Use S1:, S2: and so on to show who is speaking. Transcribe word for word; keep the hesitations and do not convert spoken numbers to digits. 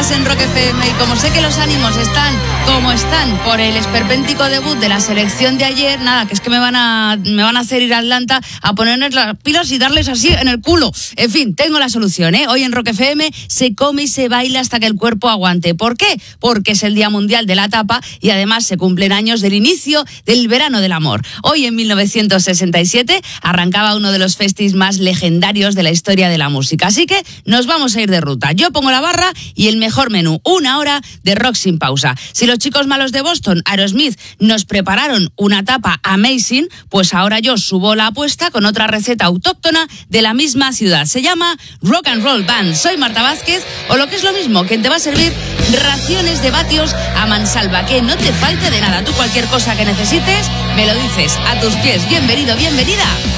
S1: Estás en Rock F M y como sé que los ánimos están como están por el esperpéntico debut de la selección de ayer, nada, que es que me van a me van a hacer ir a Atlanta a ponerles las pilas y darles así en el culo. En fin, tengo la solución, ¿eh? Hoy en Rock F M se come y se baila hasta que el cuerpo aguante. ¿Por qué? Porque es el Día Mundial de la Tapa y además se cumplen años del inicio del verano del amor. Hoy en mil novecientos sesenta y siete arrancaba uno de los festis más legendarios de la historia de la música. Así que nos vamos a ir de ruta. Yo pongo la barra y el mejor menú, una hora de rock sin pausa. Si los chicos malos de Boston, Aerosmith, nos prepararon una tapa amazing, pues ahora yo subo la apuesta con otra receta autóctona de la misma ciudad. Se llama Rock and Roll Band. Soy Marta Vázquez, o lo que es lo mismo, quien te va a servir raciones de vatios a mansalva, que no te falte de nada. Tú cualquier cosa que necesites, me lo dices a tus pies. Bienvenido, bienvenida